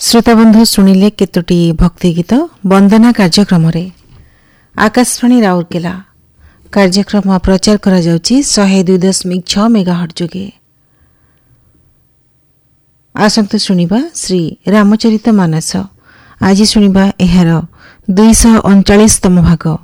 श्रोताबंधु शुणिले केतोटी भक्ति गीत वंदना कार्यक्रम आकाशवाणी राउरकेला कार्यक्रम प्रचार करा जाउची 102.6 मेगाहर्ट्ज जोगे। आसंतु शुणिबा श्री रामचरित मानस। आज शुणिबा एहार 239तम भाग।